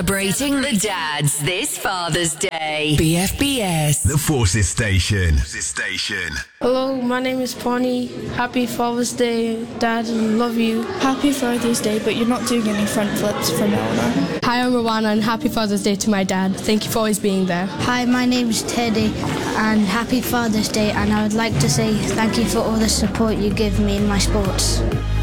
Celebrating the dads this Father's Day. BFBS. The Forces Station. Hello, my name is Pawnee. Happy Father's Day, Dad, and love you. Happy Father's Day, but you're not doing any front flips from Eleanor. Hi, I'm Rowana, and happy Father's Day to my dad. Thank you for always being there. Hi, my name's Teddy, and happy Father's Day, and I would like to say thank you for all the support you give me in my sports.